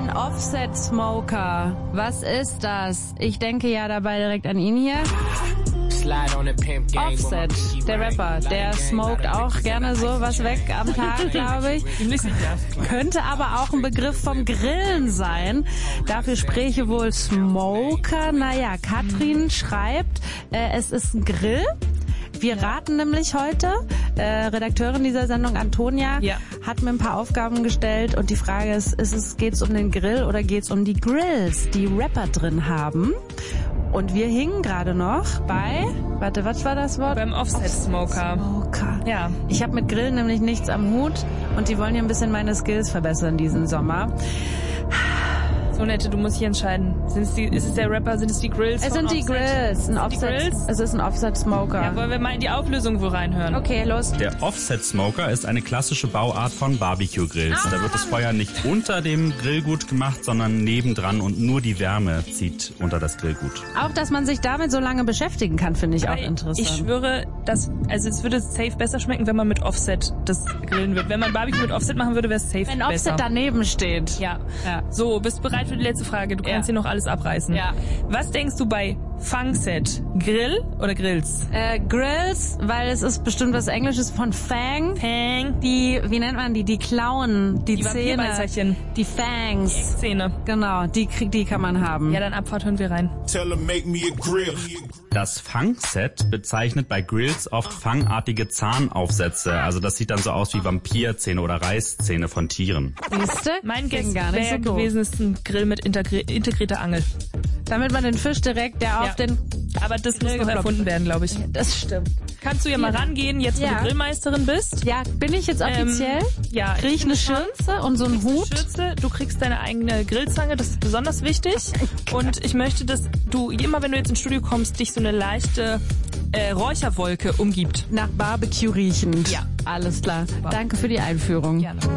Ein Offset Smoker. Was ist das? Ich denke ja dabei direkt an ihn hier. Offset, der Rapper, der smoked auch gerne so was weg am Tag, glaube ich. Könnte aber auch ein Begriff vom Grillen sein. Dafür spräche wohl Smoker. Naja, Katrin schreibt, es ist ein Grill. Wir raten nämlich heute, Redakteurin dieser Sendung Antonia hat mir ein paar Aufgaben gestellt und die Frage ist, geht's um den Grill oder geht's um die Grills, die Rapper drin haben? Und wir hingen gerade noch bei, was war das Wort? Beim Offset Smoker. Ja. Ich habe mit Grillen nämlich nichts am Hut und die wollen ja ein bisschen meine Skills verbessern diesen Sommer. So, Nette, du musst dich entscheiden. Ist es der Rapper, sind es die Grills? Es sind die Grills. Es ist ein Offset Smoker. Ja, wollen wir mal in die Auflösung wohl reinhören? Okay, los. Der Offset Smoker ist eine klassische Bauart von Barbecue-Grills. Da wird das Feuer nicht unter dem Grillgut gemacht, sondern nebendran und nur die Wärme zieht unter das Grillgut. Auch, dass man sich damit so lange beschäftigen kann, finde ich auch interessant. Ich schwöre, es würde safe besser schmecken, wenn man mit Offset das grillen würde. Wenn man Barbecue mit Offset machen würde, wäre es safe besser. Wenn Offset daneben steht. Ja. So, bist du bereit für die letzte Frage? Du kannst hier noch alles abreißen. Ja. Was denkst du bei Fangset? Grill oder Grills? Grills, weil es ist bestimmt was Englisches von Fang. Fang. Die, wie nennt man die? Die Klauen, die Zähne. Die Fangs. Die Eckzähne. Genau, die kann man haben. Ja, dann Abfahrt, hören wir rein. Das Fangset bezeichnet bei Grills oft fangartige Zahnaufsätze. Also das sieht dann so aus wie Vampirzähne oder Reißzähne von Tieren. Siehste? Mein Guess gar nicht wäre so gewesen, ist ein Grill mit integrierter Angel. Damit man den Fisch direkt, auf den... Aber das muss noch erfunden werden, glaube ich. Das stimmt. Kannst du ja mal rangehen, jetzt wo du Grillmeisterin bist? Ja, bin ich jetzt offiziell? Ja. Krieg ich eine Schürze und so einen Hut? Du kriegst deine eigene Grillzange, das ist besonders wichtig. Und ich möchte, dass du, immer wenn du jetzt ins Studio kommst, dich so eine leichte Räucherwolke umgibt. Nach Barbecue riechend. Ja. Alles klar. Danke für die Einführung. Gerne.